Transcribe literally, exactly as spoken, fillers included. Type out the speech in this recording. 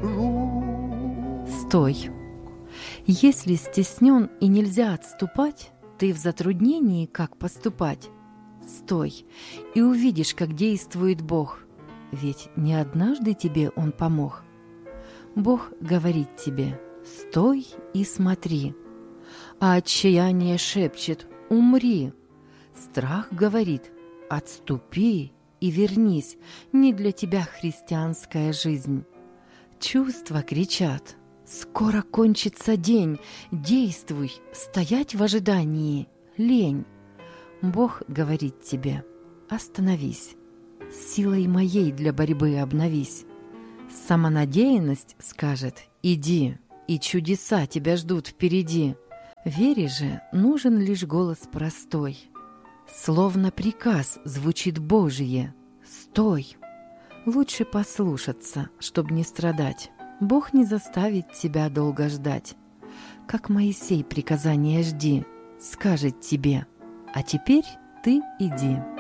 Стой. Если стеснен и нельзя отступать, ты в затруднении, как поступать. Стой, и увидишь, как действует Бог, ведь не однажды тебе Он помог. Бог говорит тебе: стой и смотри, а отчаяние шепчет: умри. Страх говорит: отступи и вернись, не для тебя христианская жизнь. Чувства кричат: скоро кончится день, действуй, стоять в ожидании лень. Бог говорит тебе: остановись, силой моей для борьбы обновись. Самонадеянность скажет: иди, и чудеса тебя ждут впереди. Вере же нужен лишь голос простой, словно приказ звучит Божие: стой. Лучше послушаться, чтоб не страдать. Бог не заставит тебя долго ждать. Как Моисей приказания жди, скажет тебе: а теперь ты иди.